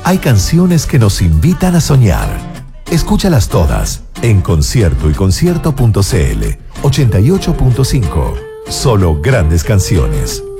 hay canciones que nos invitan a soñar. Escúchalas todas en Concierto y Concierto.cl 88.5. Solo grandes canciones.